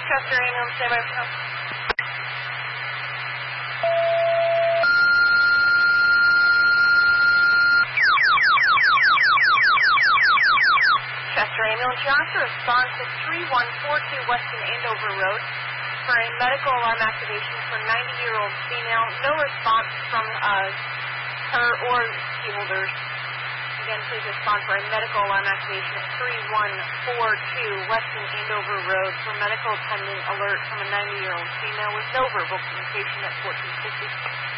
Chester ambulance, stay by for help. Chester ambulance, you're after respond to 3142 Weston Andover Road for a medical alarm activation for 90-year-old female. No response from her or key holders. Again, please respond for a medical alarm activation at 3142 Weston Andover Road for medical pending alert from a 90-year-old female with no verbal communication at 1450.